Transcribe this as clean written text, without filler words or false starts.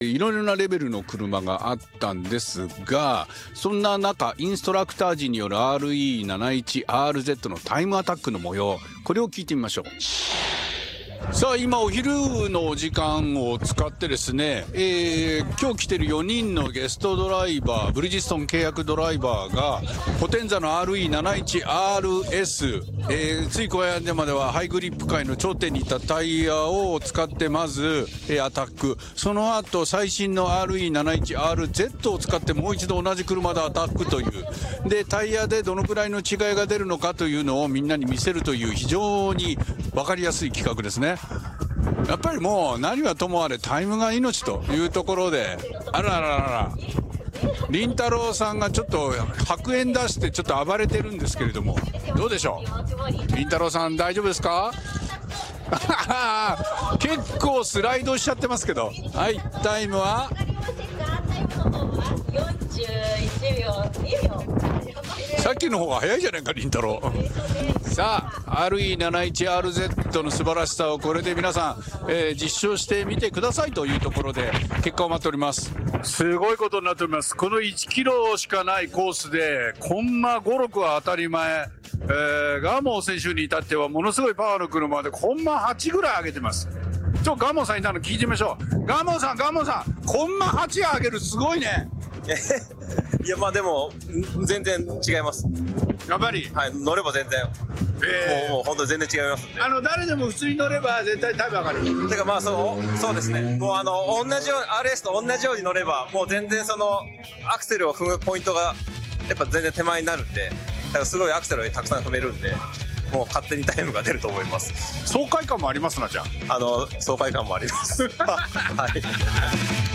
いろいろなレベルの車があったんですが、そんな中インストラクター陣による RE71RZ のタイムアタックの模様、これを聞いてみましょう。さあ今お昼のお時間を使ってですね、今日来てる4人のゲストドライバー、ブリヂストン契約ドライバーがポテンザの RE71RS、ついこの間まではハイグリップ界の頂点にいたタイヤを使ってまず、アタック、その後最新の RE71RZ を使ってもう一度同じ車でアタックというで、タイヤでどのくらいの違いが出るのかというのをみんなに見せるという非常に分かりやすい企画ですね。やっぱりもう何はともあれタイムが命というところで、あらららら、りんたろーさんがちょっと白煙出してちょっと暴れてるんですけれども、どうでしょう、りんたろーさん大丈夫ですか？結構スライドしちゃってますけど、はい、タイムは41秒2秒。さっきの方が早いじゃないか、りんたろー。さあ RE71RZ の素晴らしさをこれで皆さん、実証してみてくださいというところで結果を待っております。すごいことになっております。この1キロしかないコースでコンマ5、6は当たり前、ガーモー選手に至ってはものすごいパワーの車でコンマ8ぐらい上げてます。ガーモーさんいたの聞いてみましょう。ガーモーさんコンマ8上げる、すごいね。 いや、まあでも全然違います。 やっぱり、 はい、乗れば全然、もう本当に全然違いますんで。 誰でも普通に乗れば絶対タイム上がる。 てかまあそうですね。もう同じように RS と同じように乗ればもう全然そのアクセルを踏むポイントがやっぱ全然手前になるんで、だからすごいアクセルをたくさん踏めるんで、もう勝手にタイムが出ると思います。 爽快感もありますな、じゃあ。 爽快感もあります。はい。